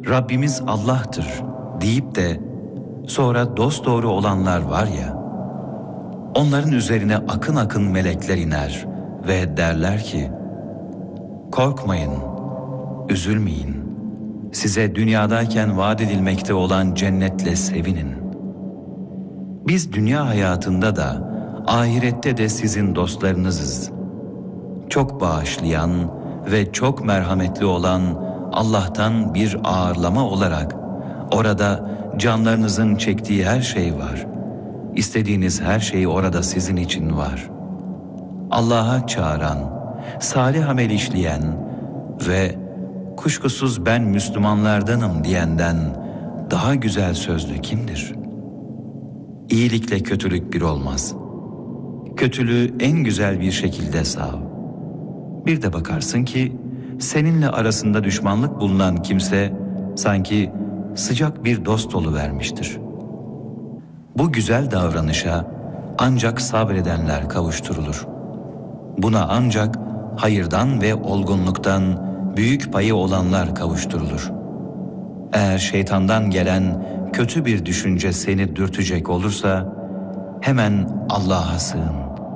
Rabbimiz Allah'tır deyip de sonra dosdoğru olanlar var ya, onların üzerine akın akın melekler iner ve derler ki, korkmayın, üzülmeyin, size dünyadayken vaat edilmekte olan cennetle sevinin. Biz dünya hayatında da ahirette de sizin dostlarınızız. Çok bağışlayan ve çok merhametli olan Allah'tan bir ağırlama olarak orada canlarınızın çektiği her şey var. İstediğiniz her şey orada sizin için var. Allah'a çağıran, salih amel işleyen ve kuşkusuz ben Müslümanlardanım diyenden daha güzel sözlü kimdir? İyilikle kötülük bir olmaz. Kötülüğü en güzel bir şekilde sav. Bir de bakarsın ki seninle arasında düşmanlık bulunan kimse sanki sıcak bir dost oluvermiştir. Bu güzel davranışa ancak sabredenler kavuşturulur. Buna ancak hayırdan ve olgunluktan büyük payı olanlar kavuşturulur. Eğer şeytandan gelen kötü bir düşünce seni dürtecek olursa hemen Allah'a sığın.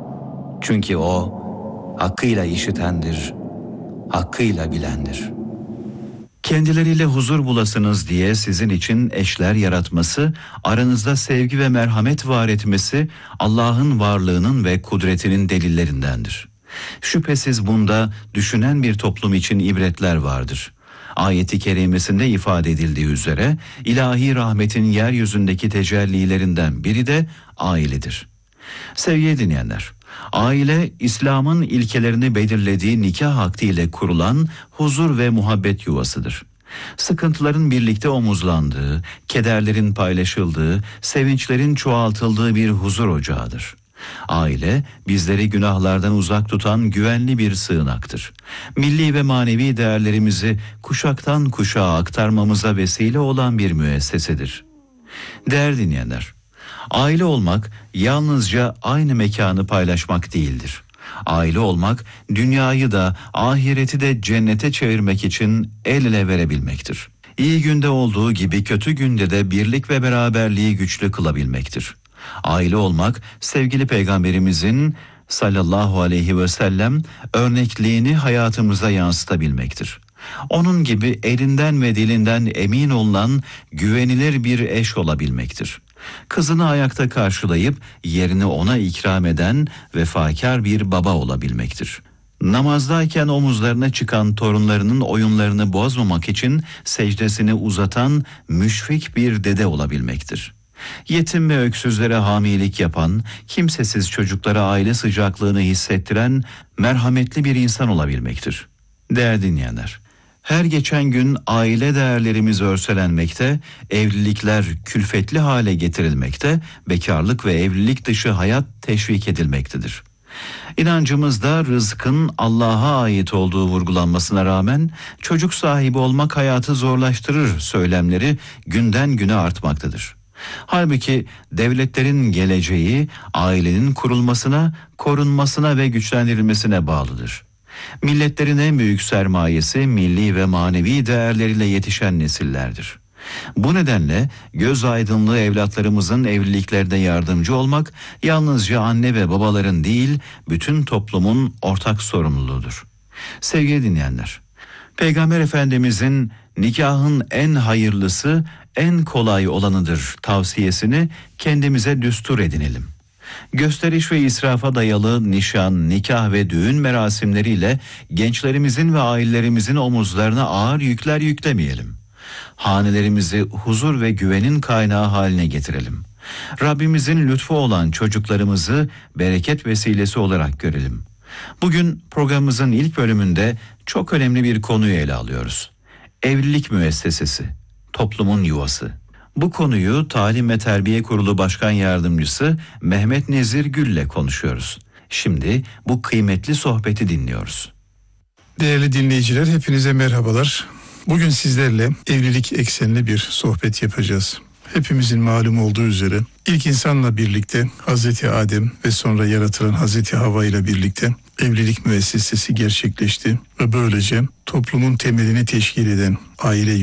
Çünkü O hakkıyla işitendir, hakkıyla bilendir. Kendileriyle huzur bulasınız diye sizin için eşler yaratması, aranızda sevgi ve merhamet var etmesi Allah'ın varlığının ve kudretinin delillerindendir. Şüphesiz bunda düşünen bir toplum için ibretler vardır. Ayet-i kerimesinde ifade edildiği üzere ilahi rahmetin yeryüzündeki tecellilerinden biri de ailedir. Sevgili dinleyenler, aile İslam'ın ilkelerini belirlediği nikah akdiyle kurulan huzur ve muhabbet yuvasıdır. Sıkıntıların birlikte omuzlandığı, kederlerin paylaşıldığı, sevinçlerin çoğaltıldığı bir huzur ocağıdır. Aile, bizleri günahlardan uzak tutan güvenli bir sığınaktır. Milli ve manevi değerlerimizi kuşaktan kuşağa aktarmamıza vesile olan bir müessesedir. Değerli dinleyenler, aile olmak yalnızca aynı mekanı paylaşmak değildir. Aile olmak, dünyayı da ahireti de cennete çevirmek için el ele verebilmektir. İyi günde olduğu gibi kötü günde de birlik ve beraberliği güçlü kılabilmektir. Aile olmak, sevgili Peygamberimizin sallallahu aleyhi ve sellem örnekliğini hayatımıza yansıtabilmektir. Onun gibi elinden ve dilinden emin olunan güvenilir bir eş olabilmektir. Kızını ayakta karşılayıp yerini ona ikram eden vefakar bir baba olabilmektir. Namazdayken omuzlarına çıkan torunlarının oyunlarını bozmamak için secdesini uzatan müşfik bir dede olabilmektir. Yetim ve öksüzlere hamilelik yapan, kimsesiz çocuklara aile sıcaklığını hissettiren merhametli bir insan olabilmektir. Değerli dinleyenler, her geçen gün aile değerlerimiz örselenmekte, evlilikler külfetli hale getirilmekte, bekarlık ve evlilik dışı hayat teşvik edilmektedir. İnancımızda rızkın Allah'a ait olduğu vurgulanmasına rağmen çocuk sahibi olmak hayatı zorlaştırır söylemleri günden güne artmaktadır. Halbuki devletlerin geleceği ailenin kurulmasına, korunmasına ve güçlendirilmesine bağlıdır. Milletlerin en büyük sermayesi milli ve manevi değerleriyle yetişen nesillerdir. Bu nedenle göz aydınlığı evlatlarımızın evliliklerinde yardımcı olmak yalnızca anne ve babaların değil, bütün toplumun ortak sorumluluğudur. Sevgili dinleyenler, Peygamber Efendimizin nikahın en hayırlısı, en kolay olanıdır tavsiyesini kendimize düstur edinelim. Gösteriş ve israfa dayalı nişan, nikah ve düğün merasimleriyle gençlerimizin ve ailelerimizin omuzlarına ağır yükler yüklemeyelim. Hanelerimizi huzur ve güvenin kaynağı haline getirelim. Rabbimizin lütfu olan çocuklarımızı bereket vesilesi olarak görelim. Bugün programımızın ilk bölümünde çok önemli bir konuyu ele alıyoruz. Evlilik müessesesi, toplumun yuvası. Bu konuyu Talim ve Terbiye Kurulu Başkan Yardımcısı Mehmet Nezir Gül'le konuşuyoruz. Şimdi bu kıymetli sohbeti dinliyoruz. Değerli dinleyiciler, hepinize merhabalar. Bugün sizlerle evlilik eksenli bir sohbet yapacağız. Hepimizin malum olduğu üzere ilk insanla birlikte Hazreti Adem ve sonra yaratılan Hazreti Havva ile birlikte evlilik müessesesi gerçekleşti ve böylece toplumun temelini teşkil eden aile